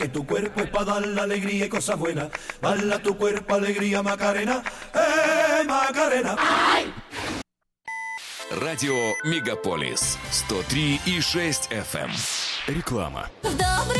Que tu cuerpo es para dar la alegría y cosas buenas. Bala tu cuerpo, alegría, Macarena. Macarena. Радио «Мегаполис» 103,6 FM. Реклама.